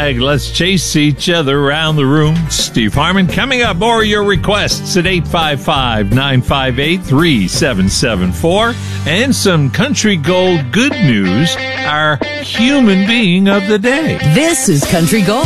flag. Let's chase each other around the room. Steve Harmon coming up. More of your requests at 855-958-3774. And some Country Gold good news, our human being of the day. This is Country Gold.